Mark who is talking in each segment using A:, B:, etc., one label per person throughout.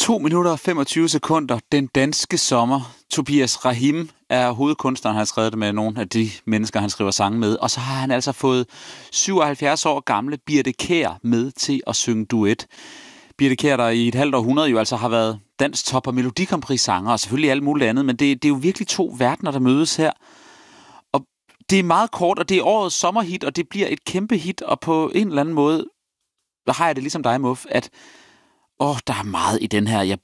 A: 2 minutter og 25 sekunder. Den danske sommer. Tobias Rahim er hovedkunstneren, han har skrevet det med nogle af de mennesker, han skriver sange med. Og så har han altså fået 77 år gamle Birthe Kjær med til at synge duet. Birthe Kjær, der i et halvt århundrede jo altså har været dansk top- og Melodi Grand Prix-sanger, og selvfølgelig alt muligt andet, men det er jo virkelig to verdener, der mødes her. Og det er meget kort, og det er årets sommerhit, og det bliver et kæmpe hit, og på en eller anden måde, der har jeg det ligesom dig, Muff, at der er meget i den her,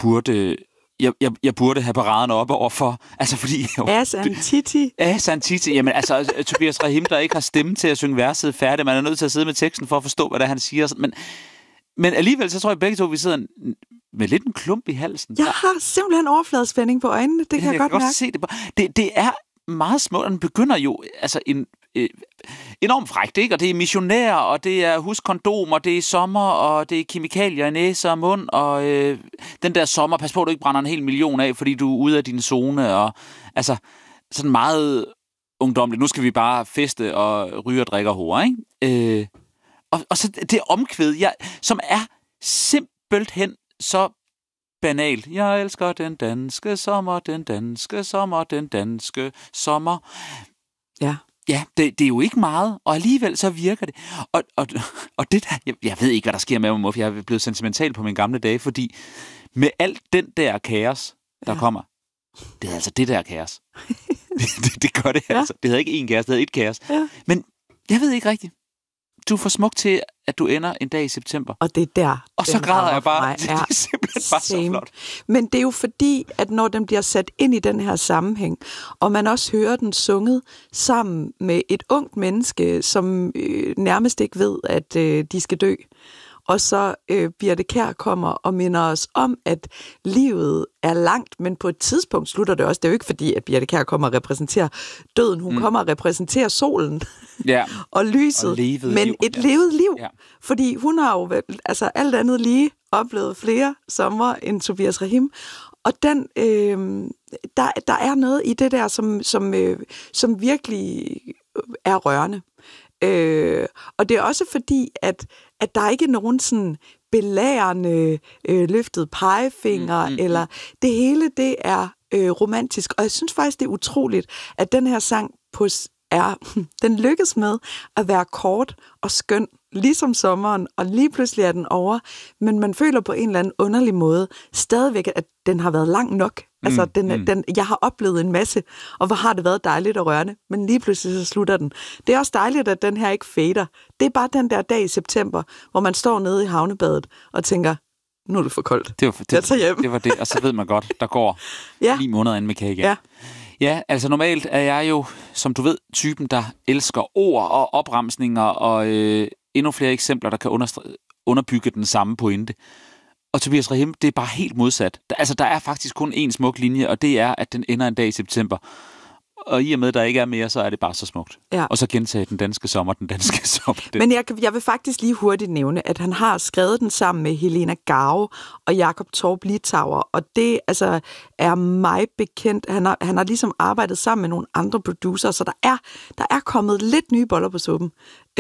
A: jeg burde have paraderne oppe overfor. Altså fordi... Asantiti. Jamen altså, Tobias Rahim, der ikke har stemme til at synge verset færdigt, man er nødt til at sidde med teksten for at forstå, hvad det er, han siger. Men alligevel, så tror jeg begge to, vi sidder med lidt en klump i halsen.
B: Jeg har simpelthen overfladespænding på øjnene, det kan jeg godt mærke.
A: Se det, det er meget smukt, og den begynder jo altså enormt frækt, ikke? Og det er missionær, og det er huskondom, og det er sommer, og det er kemikalier i næse og mund, og den der sommer, pas på, at du ikke brænder en hel million af, fordi du er ude af din zone, og altså sådan meget ungdomligt. Nu skal vi bare feste og ryge og drikke og hore, ikke? Og så det omkvæd, som er simpelthen så banalt. Jeg elsker den danske sommer, den danske sommer, den danske sommer.
B: Ja.
A: Ja, det er jo ikke meget, og alligevel så virker det. Og det der, jeg ved ikke, hvad der sker med mig, for jeg er blevet sentimental på mine gamle dage, fordi med alt den der kaos, der kommer, det er altså det der kaos. det gør det altså. Det hedder ikke én kaos, det hedder et kaos. Ja. Men jeg ved ikke rigtigt. Du er for smuk til, at du ender en dag i september.
B: Og det er der.
A: Og så græder jeg bare. Det er simpelthen bare så flot.
B: Men det er jo fordi, at når den bliver sat ind i den her sammenhæng, og man også hører den sunget sammen med et ungt menneske, som nærmest ikke ved, at de skal dø. Og så Birthe Kjær kommer og minder os om, at livet er langt, men på et tidspunkt slutter det også. Det er jo ikke fordi, at Birthe Kjær kommer og repræsenterer døden. Hun kommer og repræsenterer solen og lyset, og men et levet liv. Ja. Fordi hun har jo alt andet lige oplevet flere sommer end Tobias Rahim. Og den, der er noget i det der, som virkelig er rørende. Og det er også fordi, at der ikke er nogen sådan belærende løftet pegefinger, eller det hele, det er romantisk. Og jeg synes faktisk, det er utroligt, at den her sang den lykkes med at være kort og skøn, ligesom sommeren, og lige pludselig er den over, men man føler på en eller anden underlig måde stadigvæk, at den har været lang nok. Altså, jeg har oplevet en masse, og hvor har det været dejligt og rørende, men lige pludselig så slutter den. Det er også dejligt, at den her ikke fader. Det er bare den der dag i september, hvor man står nede i havnebadet og tænker, nu er det for koldt.
A: Det var det, og så ved man godt, der går 9 måneder inden med kage. Ja. Ja, altså normalt er jeg jo, som du ved, typen, der elsker ord og opremsninger og endnu flere eksempler, der kan underbygge den samme pointe. Og Tobias Rahim, det er bare helt modsat. Der er faktisk kun én smuk linje, og det er, at den ender en dag i september. Og i og med, at der ikke er mere, så er det bare så smukt. Ja. Og så gentage den danske sommer.
B: Men jeg vil faktisk lige hurtigt nævne, at han har skrevet den sammen med Helena Gao og Jakob Torp Litauer. Og det er mig bekendt. Han har ligesom arbejdet sammen med nogle andre producer, så der er kommet lidt nye boller på suppen.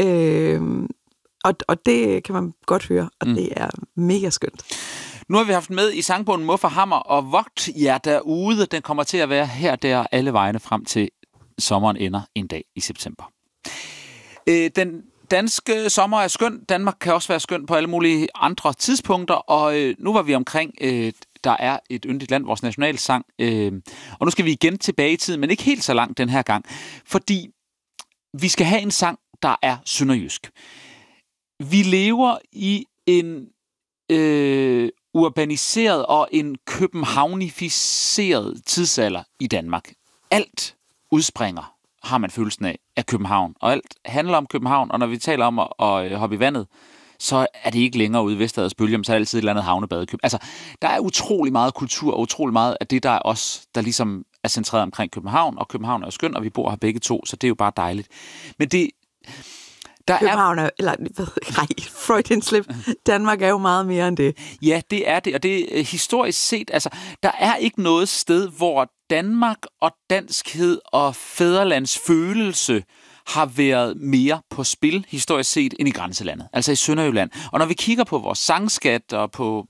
B: Og det kan man godt høre, og det er mega skønt.
A: Nu har vi haft med i sangbogen Muff og Hammer, og vogt jer derude. Den kommer til at være her, der alle vegne frem til sommeren ender en dag i september. Den danske sommer er skøn. Danmark kan også være skøn på alle mulige andre tidspunkter, og nu var vi omkring, der er et yndigt land, vores nationalsang. Og nu skal vi igen tilbage i tiden, men ikke helt så langt den her gang, fordi vi skal have en sang, der er sønderjysk. Vi lever i en urbaniseret og en københavnificeret tidsalder i Danmark. Alt udspringer, har man følelsen af København, og alt handler om København, og når vi taler om at hoppe i vandet, så er det ikke længere ude i Vesterhades bølge, men så er det altid et eller andet havnebad i København. Altså, der er utrolig meget kultur, og utrolig meget af det, der er os, der ligesom er centreret omkring København, og København er skøn, og vi bor her begge to, så det er jo bare dejligt. Men det...
B: København Freudian slip. Danmark er jo meget mere end det.
A: Ja, det er det, og det er historisk set, altså, der er ikke noget sted, hvor Danmark og danskhed og fædrelands følelse har været mere på spil, historisk set, end i grænselandet, altså i Sønderjylland. Og når vi kigger på vores sangskat og på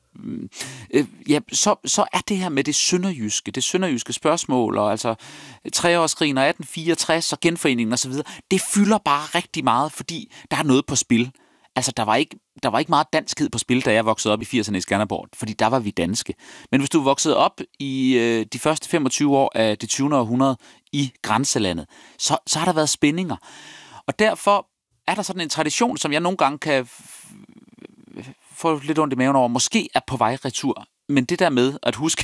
A: så er det her med det sønderjyske spørgsmål, og altså 3-årskrigen og 1864 og genforeningen osv., det fylder bare rigtig meget, fordi der er noget på spil. Altså, der var ikke meget danskhed på spil, da jeg voksede op i 80'erne i Skanderborg, fordi der var vi danske. Men hvis du voksede op i de første 25 år af det 20. århundrede i grænselandet, så har der været spændinger. Og derfor er der sådan en tradition, som jeg nogle gange kan få lidt ondt i maven over, måske er på vej retur. Men det der med at huske